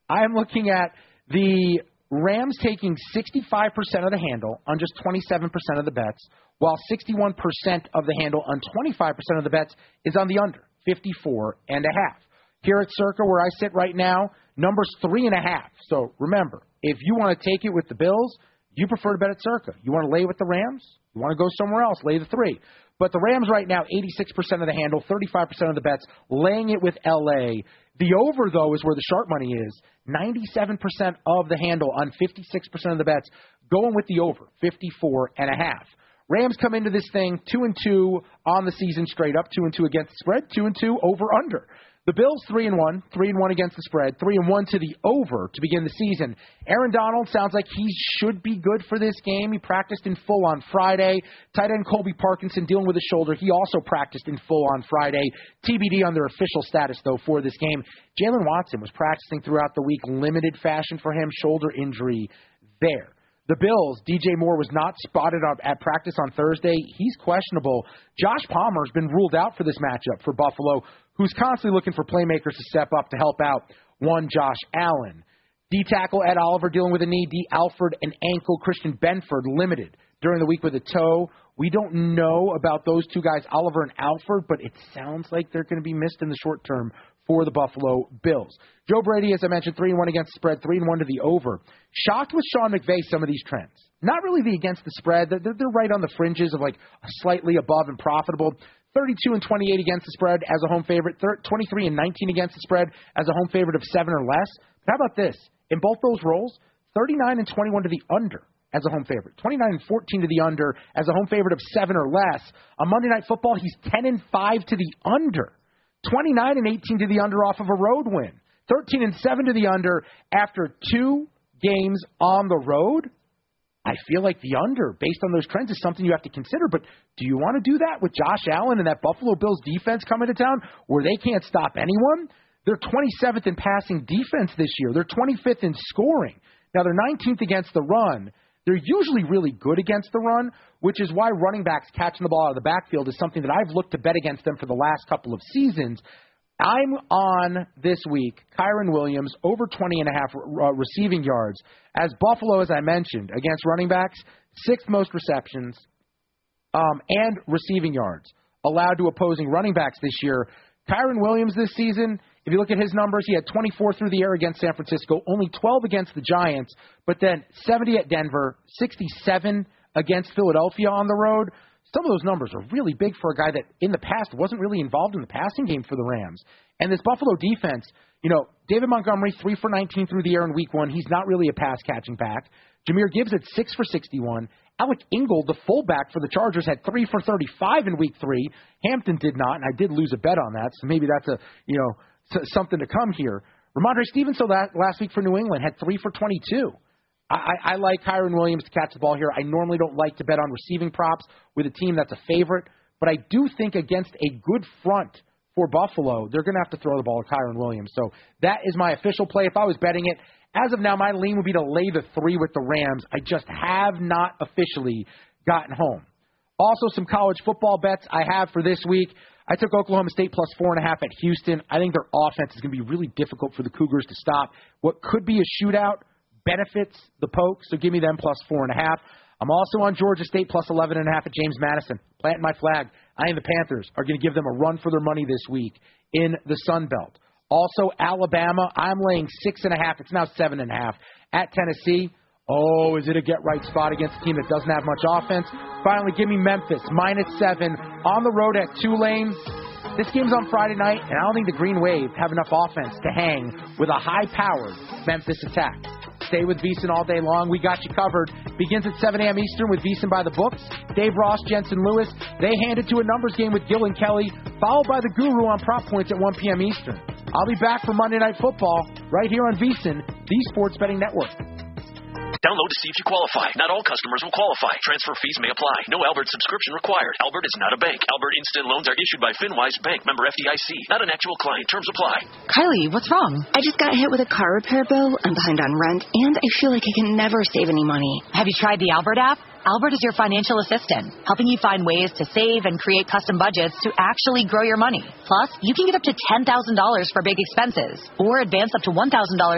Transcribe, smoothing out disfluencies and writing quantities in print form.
I'm looking at the Rams taking 65% of the handle on just 27% of the bets, while 61% of the handle on 25% of the bets is on the under, 54.5. Here at Circa, where I sit right now, number's 3.5. So remember, if you want to take it with the Bills, you prefer to bet at Circa. You want to lay with the Rams? You want to go somewhere else, lay the 3. But the Rams right now, 86% of the handle, 35% of the bets, laying it with L.A. The over, though, is where the sharp money is. 97% of the handle on 56% of the bets, going with the over, 54.5. Rams come into this thing 2-2 on the season straight up, 2-2 against the spread, 2-2 over-under. The Bills 3-1, 3-1 against the spread, 3-1 to the over to begin the season. Aaron Donald sounds like he should be good for this game. He practiced in full on Friday. Tight end Colby Parkinson dealing with a shoulder. He also practiced in full on Friday. TBD on their official status, though, for this game. Jalen Watson was practicing throughout the week, limited fashion for him, shoulder injury there. The Bills, DJ Moore was not spotted at practice on Thursday. He's questionable. Josh Palmer has been ruled out for this matchup for Buffalo, who's constantly looking for playmakers to step up to help out one Josh Allen. D-tackle Ed Oliver dealing with a knee. D. Alford an ankle. Christian Benford limited during the week with a toe. We don't know about those two guys, Oliver and Alford, but it sounds like they're going to be missed in the short term for the Buffalo Bills. Joe Brady, as I mentioned, 3-1 against the spread, 3-1 to the over. Shocked with Sean McVay some of these trends. Not really the against the spread. They're right on the fringes of like slightly above and profitable. 32-28 against the spread as a home favorite. 23-19 against the spread as a home favorite of 7 or less. But how about this? In both those roles, 39-21 to the under as a home favorite. 29-14 to the under as a home favorite of 7 or less. On Monday Night Football, he's 10-5 to the under. 29-18 to the under off of a road win. 13-7 to the under after 2 games on the road. I feel like the under, based on those trends, is something you have to consider. But do you want to do that with Josh Allen and that Buffalo Bills defense coming to town where they can't stop anyone? They're 27th in passing defense this year. They're 25th in scoring. Now, they're 19th against the run. They're usually really good against the run, which is why running backs catching the ball out of the backfield is something that I've looked to bet against them for the last couple of seasons. I'm on this week, Kyren Williams, over 20.5 receiving yards. As Buffalo, as I mentioned, against running backs, 6th most receptions and receiving yards allowed to opposing running backs this year. Kyren Williams this season, if you look at his numbers, he had 24 through the air against San Francisco, only 12 against the Giants, but then 70 at Denver, 67 against Philadelphia on the road. Some of those numbers are really big for a guy that in the past wasn't really involved in the passing game for the Rams. And this Buffalo defense, David Montgomery, 3 for 19 through the air in week 1. He's not really a pass-catching back. Jahmyr Gibbs at 6 for 61. Alec Ingold, the fullback for the Chargers, had 3 for 35 in week 3. Hampton did not, and I did lose a bet on that, so maybe that's something to come here. Ramondre Stevenson last week for New England had 3 for 22. I like Kyren Williams to catch the ball here. I normally don't like to bet on receiving props with a team that's a favorite, but I do think against a good front for Buffalo, they're going to have to throw the ball to Kyren Williams. So that is my official play. If I was betting it, as of now, my lean would be to lay the 3 with the Rams. I just have not officially gotten home. Also, some college football bets I have for this week. I took Oklahoma State plus 4.5 at Houston. I think their offense is going to be really difficult for the Cougars to stop. What could be a shootout benefits the Poke, so give me them plus 4.5. I'm also on Georgia State plus 11.5 at James Madison. Planting my flag. I think the Panthers are going to give them a run for their money this week in the Sun Belt. Also, Alabama, I'm laying 6.5. It's now 7.5 at Tennessee. Oh, is it a get-right spot against a team that doesn't have much offense? Finally, give me Memphis, -7 on the road at Tulane. This game's on Friday night, and I don't think the Green Wave have enough offense to hang with a high-powered Memphis attack. Stay with VSiN all day long. We got you covered. Begins at 7 a.m. Eastern with VSiN by the books. Dave Ross, Jensen Lewis. They hand it to a numbers game with Gil and Kelly, followed by the Guru on Prop Points at 1 p.m. Eastern. I'll be back for Monday Night Football right here on VSiN, the Sports Betting Network. Download to see if you qualify. Not all customers will qualify. Transfer fees may apply. No Albert subscription required. Albert is not a bank. Albert Instant Loans are issued by FinWise Bank. Member FDIC. Not an actual client. Terms apply. Kylie, what's wrong? I just got hit with a car repair bill. I'm behind on rent, and I feel like I can never save any money. Have you tried the Albert app? Albert is your financial assistant, helping you find ways to save and create custom budgets to actually grow your money. Plus, you can get up to $10,000 for big expenses or advance up to $1,000